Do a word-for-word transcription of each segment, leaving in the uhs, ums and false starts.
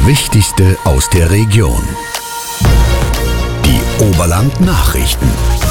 Wichtigste aus der Region. Die Oberland-Nachrichten.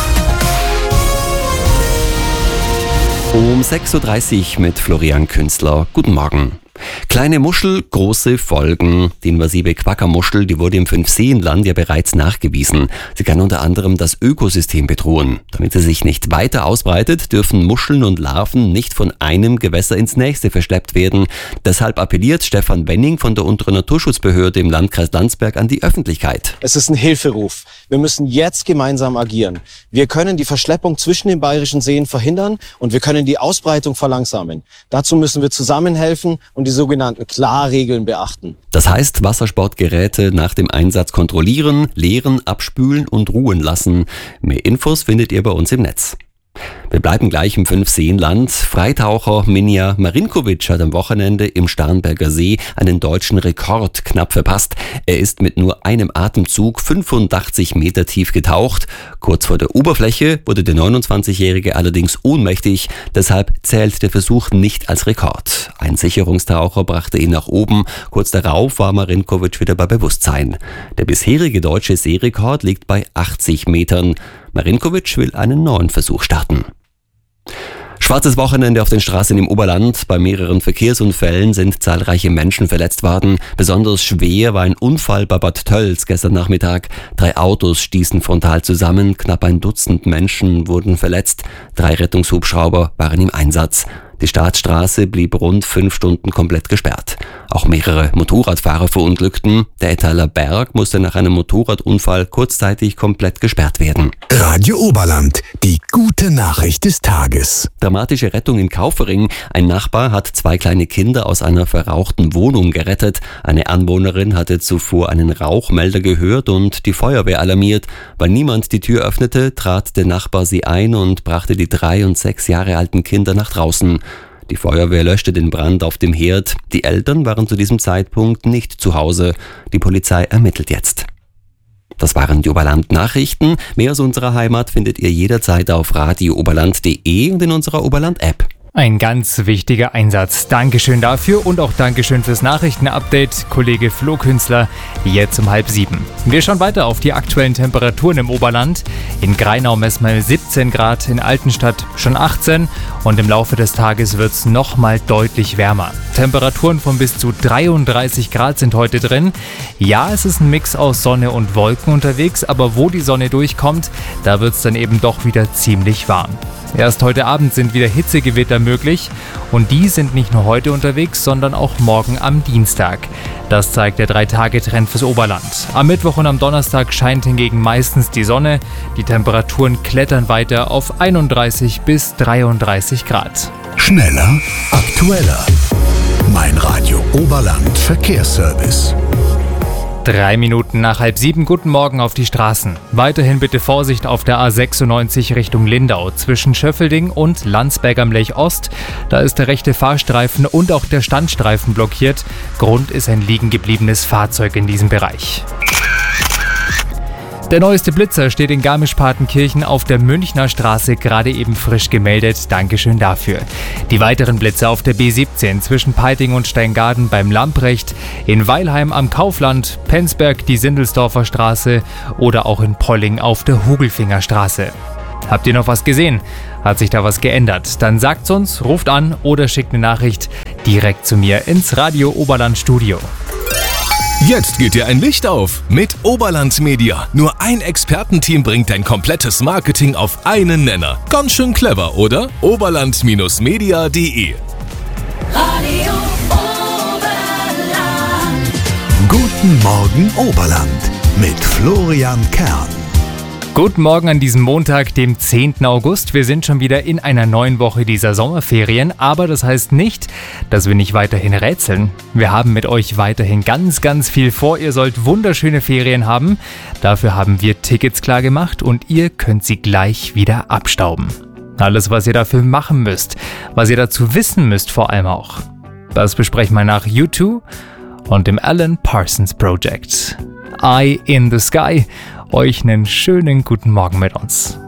Um sechs Uhr dreißig mit Florian Künstler. Guten Morgen. Kleine Muschel, große Folgen. Die invasive Quackermuschel, die wurde im Fünfseenland ja bereits nachgewiesen. Sie kann unter anderem das Ökosystem bedrohen. Damit sie sich nicht weiter ausbreitet, dürfen Muscheln und Larven nicht von einem Gewässer ins nächste verschleppt werden. Deshalb appelliert Stefan Wenning von der Unteren Naturschutzbehörde im Landkreis Landsberg an die Öffentlichkeit. Es ist ein Hilferuf. Wir müssen jetzt gemeinsam agieren. Wir können die Verschleppung zwischen den bayerischen Seen verhindern und wir können die Ausbreitung verlangsamen. Dazu müssen wir zusammenhelfen und die sogenannten Klarregeln beachten. Das heißt, Wassersportgeräte nach dem Einsatz kontrollieren, leeren, abspülen und ruhen lassen. Mehr Infos findet ihr bei uns im Netz. Wir bleiben gleich im Fünfseenland. Freitaucher Minja Marinkovic hat am Wochenende im Starnberger See einen deutschen Rekord knapp verpasst. Er ist mit nur einem Atemzug fünfundachtzig Meter tief getaucht. Kurz vor der Oberfläche wurde der neunundzwanzigjährige allerdings ohnmächtig. Deshalb zählt der Versuch nicht als Rekord. Ein Sicherungstaucher brachte ihn nach oben. Kurz darauf war Marinkovic wieder bei Bewusstsein. Der bisherige deutsche Seerekord liegt bei achtzig Metern. Marinkovic will einen neuen Versuch starten. Schwarzes Wochenende auf den Straßen im Oberland. Bei mehreren Verkehrsunfällen sind zahlreiche Menschen verletzt worden. Besonders schwer war ein Unfall bei Bad Tölz gestern Nachmittag. Drei Autos stießen frontal zusammen. Knapp ein Dutzend Menschen wurden verletzt. Drei Rettungshubschrauber waren im Einsatz. Die Staatsstraße blieb rund fünf Stunden komplett gesperrt. Auch mehrere Motorradfahrer verunglückten. Der Ettaler Berg musste nach einem Motorradunfall kurzzeitig komplett gesperrt werden. Radio Oberland, die gute Nachricht des Tages. Dramatische Rettung in Kaufering. Ein Nachbar hat zwei kleine Kinder aus einer verrauchten Wohnung gerettet. Eine Anwohnerin hatte zuvor einen Rauchmelder gehört und die Feuerwehr alarmiert. Weil niemand die Tür öffnete, trat der Nachbar sie ein und brachte die drei und sechs Jahre alten Kinder nach draußen. Die Feuerwehr löschte den Brand auf dem Herd. Die Eltern waren zu diesem Zeitpunkt nicht zu Hause. Die Polizei ermittelt jetzt. Das waren die Oberland-Nachrichten. Mehr aus unserer Heimat findet ihr jederzeit auf radio oberland punkt de und in unserer Oberland-App. Ein ganz wichtiger Einsatz. Dankeschön dafür und auch Dankeschön fürs Nachrichtenupdate, Kollege Flo Künstler, jetzt um halb sieben. Wir schauen weiter auf die aktuellen Temperaturen im Oberland. In Greinau messen wir siebzehn Grad, in Altenstadt schon achtzehn und im Laufe des Tages wird es nochmal deutlich wärmer. Temperaturen von bis zu dreiunddreißig Grad sind heute drin. Ja, es ist ein Mix aus Sonne und Wolken unterwegs, aber wo die Sonne durchkommt, da wird es dann eben doch wieder ziemlich warm. Erst heute Abend sind wieder Hitzegewitter möglich und die sind nicht nur heute unterwegs, sondern auch morgen am Dienstag. Das zeigt der drei Tage Trend fürs Oberland. Am Mittwoch und am Donnerstag scheint hingegen meistens die Sonne. Die Temperaturen klettern weiter auf einunddreißig bis dreiunddreißig Grad. Schneller, aktueller. Mein Radio Oberland Verkehrsservice. Drei Minuten nach halb sieben, guten Morgen auf die Straßen. Weiterhin bitte Vorsicht auf der A sechsundneunzig Richtung Lindau zwischen Schöffelding und Landsberg am Lech Ost. Da ist der rechte Fahrstreifen und auch der Standstreifen blockiert. Grund ist ein liegen gebliebenes Fahrzeug in diesem Bereich. Der neueste Blitzer steht in Garmisch-Partenkirchen auf der Münchner Straße, gerade eben frisch gemeldet. Dankeschön dafür. Die weiteren Blitzer auf der B siebzehn zwischen Peiting und Steingaden beim Lamprecht, in Weilheim am Kaufland, Penzberg die Sindelsdorfer Straße oder auch in Polling auf der Hugelfinger Straße. Habt ihr noch was gesehen? Hat sich da was geändert? Dann sagt's uns, ruft an oder schickt eine Nachricht direkt zu mir ins Radio Oberland Studio. Jetzt geht dir ein Licht auf mit Oberland Media. Nur ein Expertenteam bringt dein komplettes Marketing auf einen Nenner. Ganz schön clever, oder? oberland Bindestrich media punkt de Radio Oberland. Guten Morgen Oberland mit Florian Kern. Guten Morgen an diesem Montag, dem zehnten August. Wir sind schon wieder in einer neuen Woche dieser Sommerferien, aber das heißt nicht, dass wir nicht weiterhin rätseln. Wir haben mit euch weiterhin ganz, ganz viel vor. Ihr sollt wunderschöne Ferien haben. Dafür haben wir Tickets klar gemacht und ihr könnt sie gleich wieder abstauben. Alles, was ihr dafür machen müsst, was ihr dazu wissen müsst vor allem auch. Das besprechen wir nach U zwei und dem Alan Parsons Project. Eye in the Sky. Euch einen schönen guten Morgen mit uns.